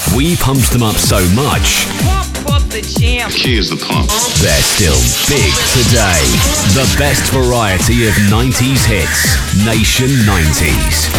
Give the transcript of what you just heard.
We pumped them up so much, Pump the jam. The key is the pump. they're still big today. The best variety of 90s hits. Nation 90s.